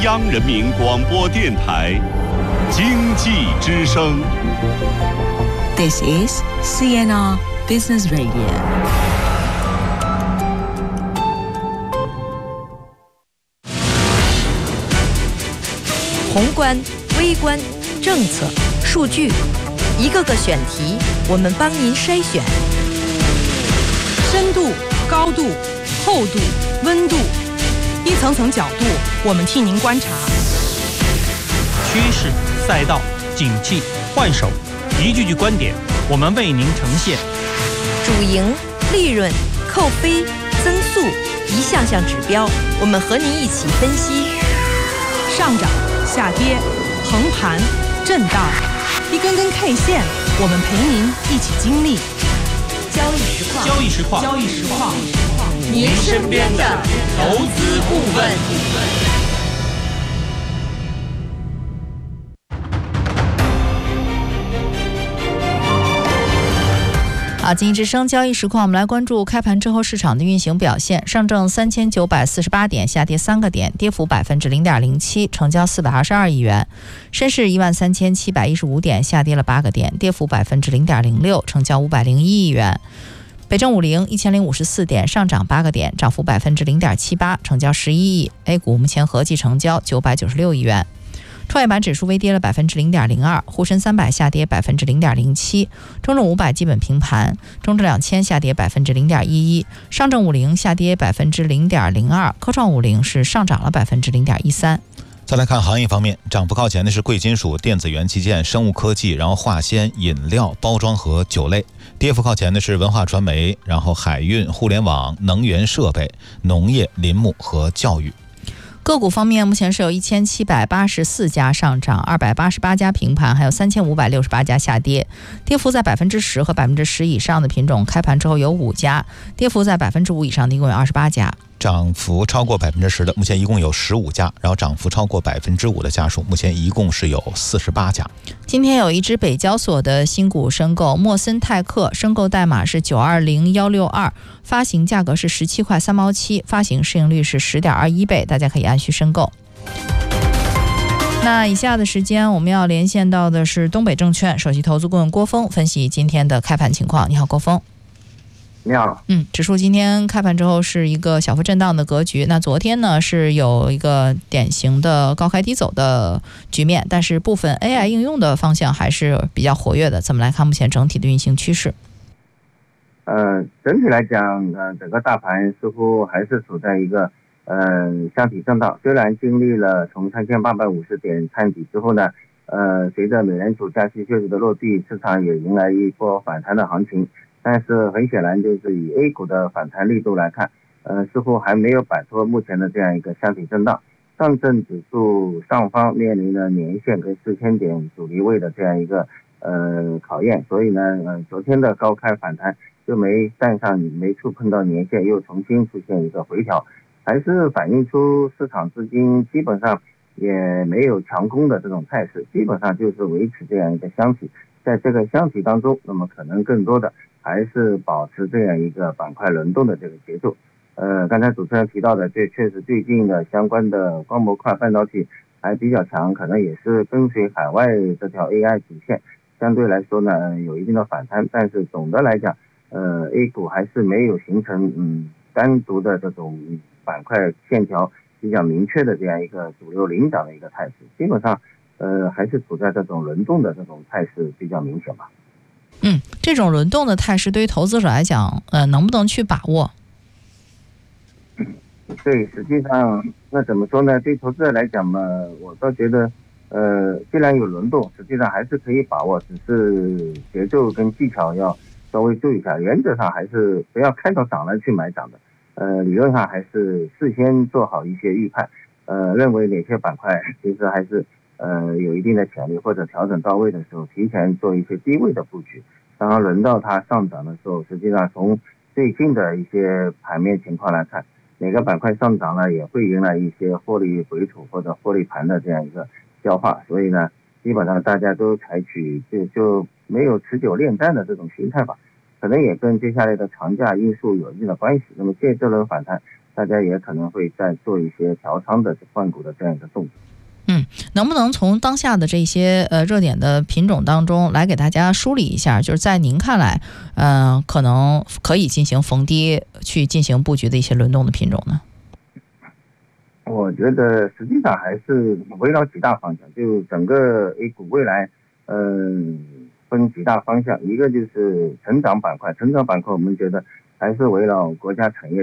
央人民广播电台经济之声。 This is CNR Business Radio。 宏观、微观、政策、数据，一个个选题，我们帮您筛选。 深度、高度、厚度、温度，一层层角度，我们替您观察。 趋势、赛道、景气、换手，一句句观点，我们为您呈现。 主营、利润、扣非、增速，一项项指标，我们和您一起分析。 上涨、下跌、横盘、震荡，一根根 K 线，我们陪您一起经历。 交易实况， 交易实况， 交易实况， 您身边的投资顾问。好，经济之声交易实况，我们来关注开盘之后市场的运行表现。上证3948点，下跌3个点，跌幅0.07%，成交422亿元。深市13715点，下跌了8个点，跌幅0.06%，成交501亿元。北证50 1054点，上涨8个点，涨幅0.78%，成交11亿。A 股目前合计成交996亿元。创业板指数微跌了0.02%，沪深300下跌0.07%，中证500基本平盘，中证2000下跌0.11%，上证50下跌0.02%，科创50是上涨了0.13%。 再来看行业方面，涨幅靠前的是贵金属、电子元器件、生物科技，然后化纤、饮料、包装和酒类；跌幅靠前的是文化传媒，然后海运、互联网、能源设备、农业、林牧和教育。 个股方面，目前是有1784家上涨，288家平盘，还有3568家下跌，跌幅在10%和10%以上的品种，开盘之后有5家，跌幅在5%以上的一共有28家。 涨幅超过10%的，目前一共有15家，然后涨幅超过5%的家数，目前一共是有48家。 今天有一只北交所的新股申购，默森泰克，申购代码是920162，发行价格是17块3毛7，发行市盈率是10.21倍，大家可以按需申购。那以下的时间我们要连线到的是东北证券首席投资顾问郭峰，分析今天的开盘情况。你好，郭峰。 你好。 指数今天开盘之后是一个小幅震荡的格局。那昨天呢是有一个典型的高开低走的局面，但是部分 AI 应用的方向还是比较活跃的。怎么来看目前整体的运行趋势？ 整体来讲，整个大盘似乎还是处在一个箱体震荡。虽然经历了从3850点探底之后呢，随着美联储加息确实的落地，市场也迎来一波反弹的行情。但是很显然，就是以 A 股的反弹力度来看，似乎还没有摆脱目前的这样一个箱体震荡。上证指数上方面临了年线跟4000点阻力位的这样一个考验，所以呢，昨天的高开反弹就没触碰到年线，又重新出现一个回调，还是反映出市场资金基本上也没有强攻的这种态势，基本上就是维持这样一个箱体。在这个箱体当中，那么可能更多的还是保持这样一个板块轮动的这个节奏。刚才主持人提到的，这确实最近的相关的光模块半导体还比较强，可能也是跟随海外这条 AI 主线，相对来说呢有一定的反弹，但是总的来讲，A 股还是没有形成单独的这种板块线条比较明确的这样一个主流领涨的一个态势，基本上还是处在这种轮动的这种态势比较明显吧。 这种轮动的态势对于投资者来讲，能不能去把握？ 对，实际上那怎么说呢？对投资者来讲嘛，我倒觉得，既然有轮动，实际上还是可以把握，只是节奏跟技巧要稍微注意一下。原则上还是不要看到涨了去买涨的，理论上还是事先做好一些预判，认为哪些板块其实还是有一定的潜力或者调整到位的时候，提前做一些低位的布局。当轮到它上涨的时候，实际上从最近的一些盘面情况来看，哪个板块上涨了也会迎来一些获利回吐或者获利盘的这样一个消化，所以呢，基本上大家都采取就没有持久炼丹的这种心态吧，可能也跟接下来的长假因素有一定的关系。那么借这轮反弹，大大家也可能会再做一些调仓的换股的这样一个动作。 能不能从当下的这些热点的品种当中来给大家梳理一下，就是在您看来，可能可以进行逢低去进行布局的一些轮动的品种呢？ 我觉得实际上还是围绕几大方向，就整个 A 股未来，分几大方向，一个就是成长板块，成长板块我们觉得还是围绕国家产业